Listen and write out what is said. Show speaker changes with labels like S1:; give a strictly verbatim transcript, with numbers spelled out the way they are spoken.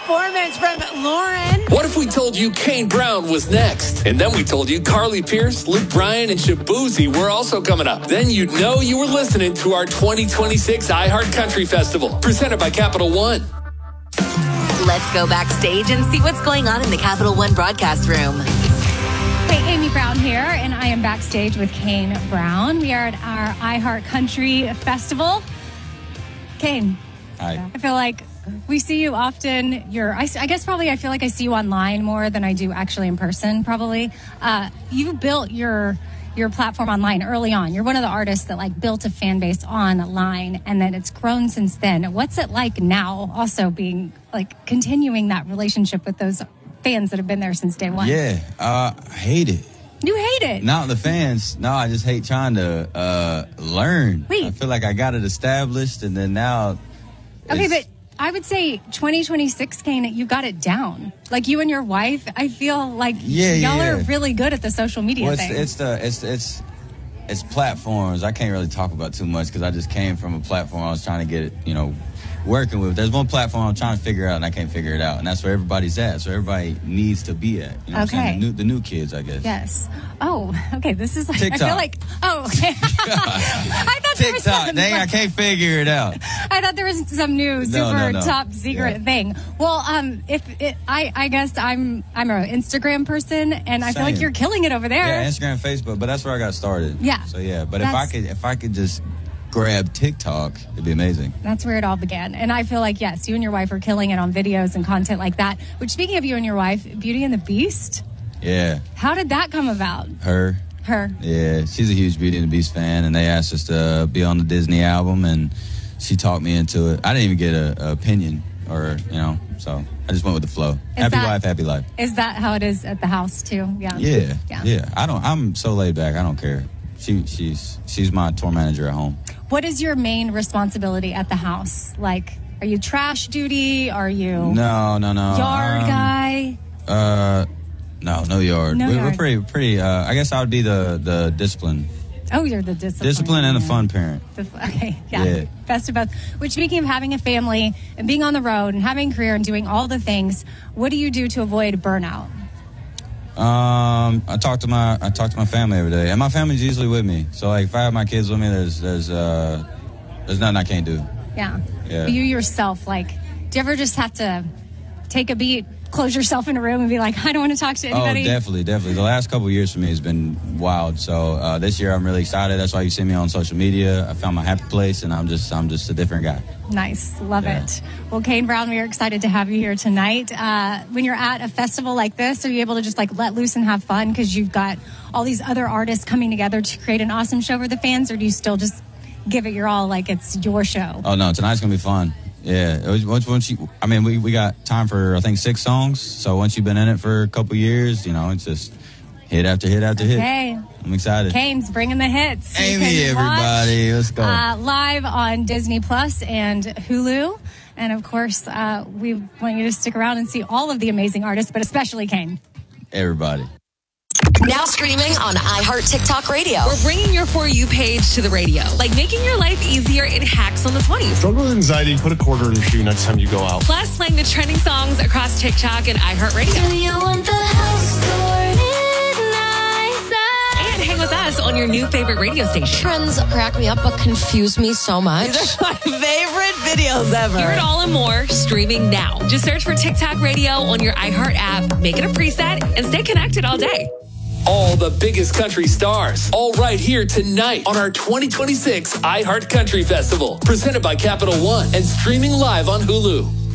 S1: performance from Lauren.
S2: What if we told you Kane Brown was next? And then we told you Carly Pierce, Luke Bryan, and Shabuzi were also coming up. Then you'd know you were listening to our twenty twenty-six iHeart Country Festival, presented by Capital One.
S3: Let's go backstage and see what's going on in the Capital One broadcast room.
S4: Hey, Amy Brown here, and I am backstage with Kane Brown. We are at our iHeart Country Festival. Kane,
S5: Hi.
S4: I feel like we see you often. You're, I, I guess probably I feel like I see you online more than I do actually in person, probably. Uh, you built your your platform online early on. You're one of the artists that like built a fan base online, and then it's grown since then. What's it like now also being like continuing that relationship with those fans that have been there since day one?
S5: Yeah, uh, I hate it.
S4: You hate it?
S5: Not the fans. No, I just hate trying to uh, learn.
S4: Wait.
S5: I feel like I got it established, and then now...
S4: Okay, but I would say twenty twenty-six, Kane, you got it down. Like you and your wife, I feel like
S5: yeah,
S4: y'all
S5: yeah.
S4: are really good at the social media
S5: well, it's,
S4: thing.
S5: it's the it's it's it's platforms. I can't really talk about too much because I just came from a platform I was trying to get it, you know, working with. There's one platform I'm trying to figure out, and I can't figure it out, and that's where everybody's at. So everybody needs to be at. You know what
S4: Okay.
S5: I'm saying? The new, the new kids, I guess.
S4: Yes. Oh, okay. This is like,
S5: TikTok.
S4: I feel like, oh, okay. I thought there was
S5: TikTok.
S4: some,
S5: Dang, I can't figure it out.
S4: I thought there was some new super
S5: no, no.
S4: top secret
S5: Yeah.
S4: thing. Well, um, if it, I, I guess I'm, I'm an Instagram person, and I feel like
S5: Same.
S4: you're killing it over there.
S5: Yeah, Instagram, Facebook, but that's where I got started.
S4: Yeah.
S5: So yeah, but if I
S4: That's-
S5: could, if I could just grab TikTok, it'd be amazing.
S4: That's where it all began. And I feel like, yes, you and your wife are killing it on videos and content like that. Which, speaking of you and your wife, Beauty and the Beast,
S5: Yeah,
S4: how did that come about?
S5: her.
S4: Her.
S5: Yeah, she's a huge Beauty and the Beast fan, and they asked us to be on the Disney album, and she talked me into it. I didn't even get a, a opinion, or you know, so I just went with the flow.
S4: Is
S5: happy
S4: that-
S5: wife, happy life.
S4: Is that how it is at the house, too? Yeah.
S5: Yeah,
S4: Yeah.
S5: yeah. I don't. I'm so laid back. I don't care. She, she's, she's my tour manager at home.
S4: What is your main responsibility at the house? Like, are you trash duty? Are you
S5: No, no, no.
S4: yard
S5: um,
S4: guy?
S5: Uh, no, no yard.
S4: No
S5: we,
S4: yard.
S5: We're pretty, pretty. Uh, I guess I would be the the discipline,
S4: Oh, you're the discipline.
S5: discipline, and the
S4: yeah.
S5: fun parent.
S4: The, okay, yeah.
S5: Yeah.
S4: Best of both. Which, speaking of having a family and being on the road and having a career and doing all the things, what do you do to avoid burnout?
S5: Um, I talk to my I talk to my family every day, and my family's usually with me. So like, if I have my kids with me, there's there's uh there's nothing I can't do.
S4: Yeah.
S5: Yeah.
S4: But you yourself, like, do you ever just have to take a beat, close yourself in a room and be like, I don't want to talk to anybody?
S5: Oh, definitely, definitely. The last couple of years for me has been wild. So uh, this year I'm really excited. That's why you see me on social media. I found my happy place, and I'm just I'm just a different guy.
S4: Nice. Love
S5: Yeah.
S4: it. Well, Kane Brown, we are excited to have you here tonight. Uh, when you're at a festival like this, are you able to just like let loose and have fun because you've got all these other artists coming together to create an awesome show for the fans, or do you still just give it your all like it's your show?
S5: Oh no, tonight's gonna be fun. Yeah, it was, once once you, I mean, we we got time for I think six songs. So once you've been in it for a couple years, you know, it's just hit after hit after hit.
S4: Okay.
S5: I'm excited.
S4: Kane's bringing the hits. You
S5: Amy,
S4: can watch,
S5: everybody, let's go.
S4: Uh, live on Disney Plus and Hulu. And of course, uh, we want you to stick around and see all of the amazing artists, but especially Kane.
S5: Everybody.
S3: Now streaming on iHeart TikTok Radio.
S6: We're bringing your For You page to the radio, like making your life easier in Hacks on the twenties.
S7: Struggle with anxiety, put a quarter in your shoe next time you go out.
S6: Plus, playing the trending songs across TikTok and iHeartRadio.
S8: Do you want the house story?
S6: And hang with us on your new favorite radio station.
S9: Trends crack me up but confuse me so much.
S3: These are my favorite videos ever.
S6: Hear it all and more streaming now. Just search for TikTok Radio on your iHeart app, make it a preset, and stay connected all day.
S2: All the biggest country stars, all right here tonight on our twenty twenty-six iHeart Country Festival, presented by Capital One and streaming live on Hulu.